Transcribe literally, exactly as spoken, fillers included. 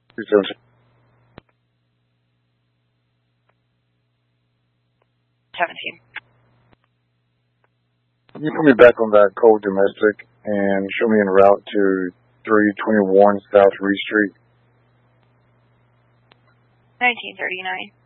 two seven. seventeen. Can you put me back on that cold domestic and show me en route to three twenty-one South Reed Street? nineteen thirty-nine.